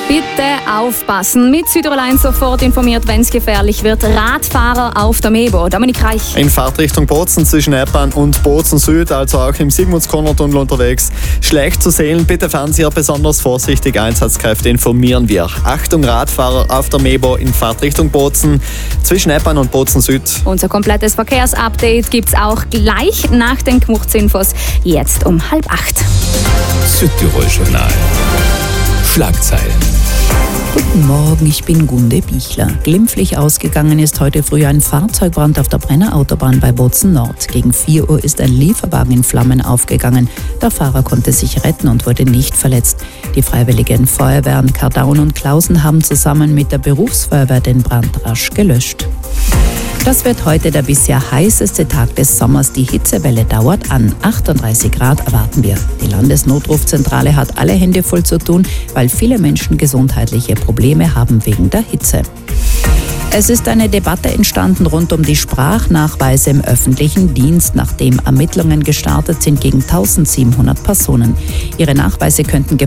Bitte aufpassen. Mit Südtirol 1 sofort informiert, wenn es gefährlich wird. Radfahrer auf der Mebo. Dominik Reich. In Fahrtrichtung Bozen zwischen Eppan und Bozen Süd, also auch im Sigmundskorner-Tunnel unterwegs. Schlecht zu sehen, bitte fahren Sie hier besonders vorsichtig. Einsatzkräfte informieren wir. Achtung, Radfahrer auf der Mebo in Fahrtrichtung Bozen zwischen Eppan und Bozen Süd. Unser komplettes Verkehrsupdate gibt's auch gleich nach den Gmuchtsinfos. Jetzt um 7:30. Südtirol-Journal. Schlagzeilen. Guten Morgen, ich bin Gunde Bichler. Glimpflich ausgegangen ist heute früh ein Fahrzeugbrand auf der Brenner Autobahn bei Bozen Nord. Gegen 4 Uhr ist ein Lieferwagen in Flammen aufgegangen. Der Fahrer konnte sich retten und wurde nicht verletzt. Die freiwilligen Feuerwehren Kardaun und Klausen haben zusammen mit der Berufsfeuerwehr den Brand rasch gelöscht. Das wird heute der bisher heißeste Tag des Sommers. Die Hitzewelle dauert an. 38 Grad erwarten wir. Die Landesnotrufzentrale hat alle Hände voll zu tun, weil viele Menschen gesundheitliche Probleme haben wegen der Hitze. Es ist eine Debatte entstanden rund um die Sprachnachweise im öffentlichen Dienst, nachdem Ermittlungen gestartet sind gegen 1700 Personen. Ihre Nachweise könnten